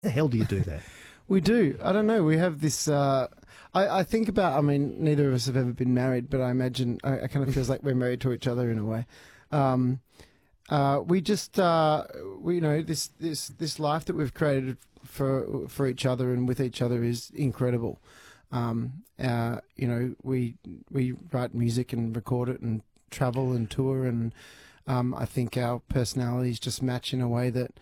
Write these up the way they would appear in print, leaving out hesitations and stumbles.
The hell do you do that? We do. I don't know. We have this. I think about. I mean, neither of us have ever been married, but I imagine I kind of feels like we're married to each other in a way. We just, this life that we've created for each other and with each other is incredible. We write music and record it and travel and tour, and I think our personalities just match in a way that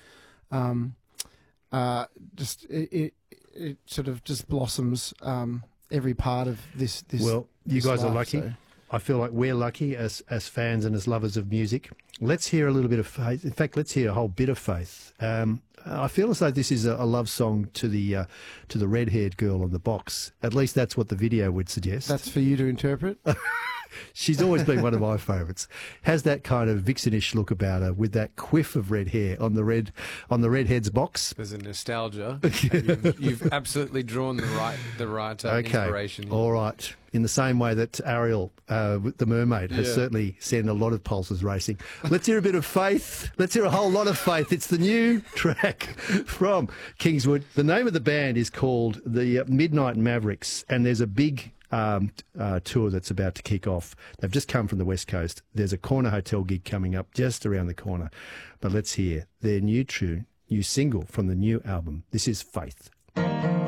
it sort of just blossoms every part of this. Well, you this guys are life, lucky. so. I feel like we're lucky as fans and as lovers of music. Let's hear a little bit of Faith. In fact, let's hear a whole bit of Faith. I feel as though this is a love song to the red-haired girl on the box. At least that's what the video would suggest. That's for you to interpret. She's always been one of my favourites. Has that kind of vixenish look about her, with that quiff of red hair on the redhead's box. There's a nostalgia. You've absolutely drawn the right inspiration here. All right. In the same way that Ariel, the mermaid, has certainly sent a lot of pulses racing. Let's hear a bit of Faith. Let's hear a whole lot of Faith. It's the new track from Kingswood. The name of the band is called the Midnight Mavericks, and there's a big tour that's about to kick off. They've just come from the West Coast. There's a Corner Hotel gig coming up just around the corner. But let's hear their new single from the new album. This is Faith.